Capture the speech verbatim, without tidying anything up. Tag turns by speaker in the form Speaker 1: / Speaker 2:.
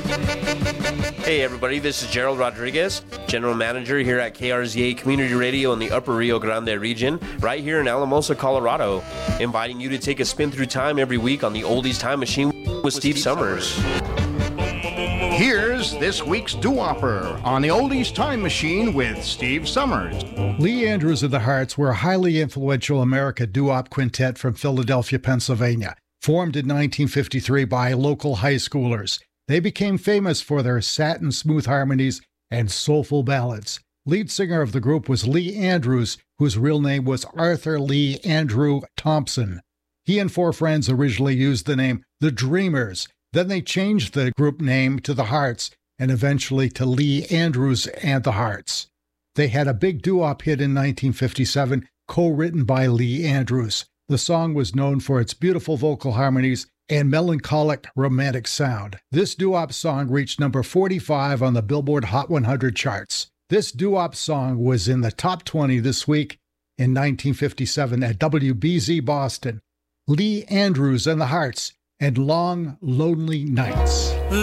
Speaker 1: Hey everybody, this is Gerald Rodriguez, General Manager here at K R Z A Community Radio in the Upper Rio Grande region, right here in Alamosa, Colorado, inviting you to take a spin through time every week on the Oldies Time Machine with Steve Summers.
Speaker 2: Here's this week's doo-wopper on the Oldies Time Machine with Steve Summers.
Speaker 3: Lee Andrews of the Hearts were a highly influential American doo-wop quintet from Philadelphia, Pennsylvania, formed in nineteen fifty-three by local high schoolers. They became famous for their satin smooth harmonies and soulful ballads. Lead singer of the group was Lee Andrews, whose real name was Arthur Lee Andrew Thompson. He and four friends originally used the name The Dreamers. Then they changed the group name to The Hearts and eventually to Lee Andrews and The Hearts. They had a big doo-wop hit in nineteen fifty-seven, co-written by Lee Andrews. The song was known for its beautiful vocal harmonies and melancholic romantic sound. This doo-wop song reached number forty-five on the Billboard Hot one hundred charts. This doo-wop song was in the top twenty this week in nineteen fifty-seven at W B Z Boston. Lee Andrews and the Hearts and Long Lonely Nights.